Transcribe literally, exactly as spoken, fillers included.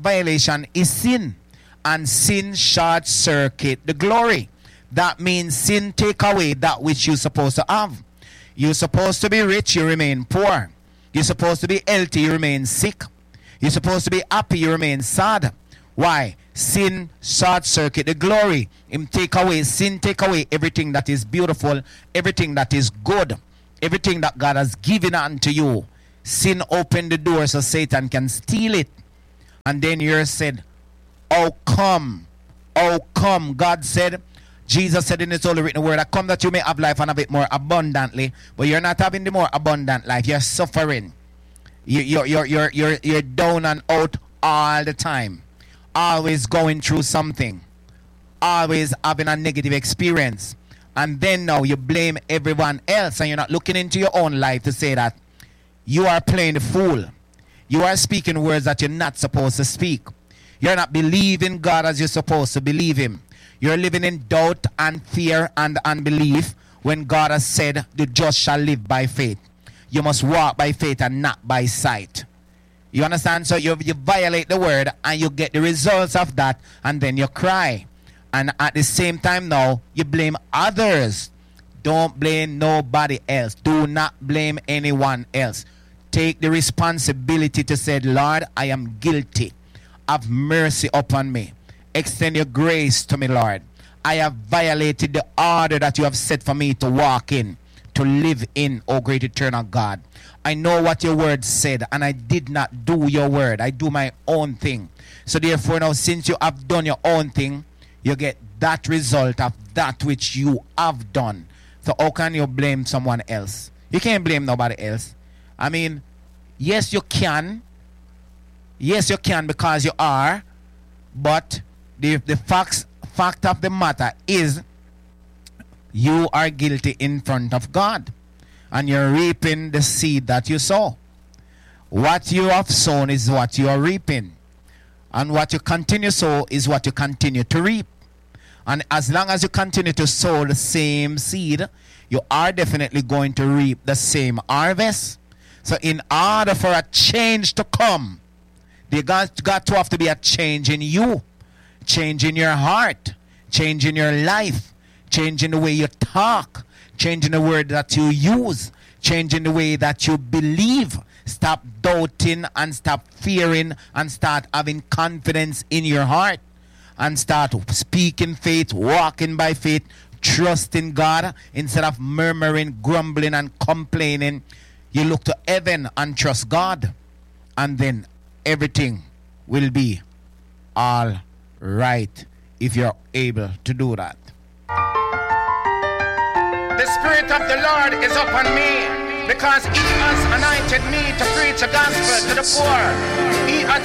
violation is sin. And sin short circuit the glory. That means sin take away that which you're supposed to have. You're supposed to be rich, you remain poor. You're supposed to be healthy, you remain sick. You're supposed to be happy, you remain sad. Why? Sin short circuit the glory. Him take away, sin take away everything that is beautiful, everything that is good, everything that God has given unto you. Sin open the door so Satan can steal it. And then you're said, how come? How come? God said, Jesus said in his holy written word, I come that you may have life and have it more abundantly. But you're not having the more abundant life. You're suffering. You, you're, you're, you're, you're, you're down and out all the time. Always going through something. Always having a negative experience. And then now you blame everyone else and you're not looking into your own life to say that you are playing the fool. You are speaking words that you're not supposed to speak. You're not believing God as you're supposed to believe him. You're living in doubt and fear and unbelief when God has said the just shall live by faith. You must walk by faith and not by sight. You understand? So you, you violate the word and you get the results of that and then you cry. And at the same time now, you blame others. Don't blame nobody else. Do not blame anyone else. Take the responsibility to say, Lord, I am guilty. Have mercy upon me. Extend your grace to me, Lord. I have violated the order that you have set for me to walk in, to live in, O great eternal God. I know what your word said, and I did not do your word. I do my own thing. So therefore now, since you have done your own thing, you get that result of that which you have done. So how can you blame someone else? You can't blame nobody else. I mean, yes, you can. Yes, you can because you are. But the, the facts, fact of the matter is you are guilty in front of God. And you're reaping the seed that you sow. What you have sown is what you are reaping. And what you continue to sow is what you continue to reap. And as long as you continue to sow the same seed, you are definitely going to reap the same harvest. So in order for a change to come, there got, got to have to be a change in you. Change in your heart. Change in your life. Change in the way you talk. Change in the word that you use. Change in the way that you believe. Stop doubting and stop fearing and start having confidence in your heart. And start speaking faith, walking by faith, trusting God. Instead of murmuring, grumbling and complaining, you look to heaven and trust God. And then everything will be all right if you're able to do that. The Spirit of the Lord is upon me because he has anointed me to preach the gospel to the poor. He has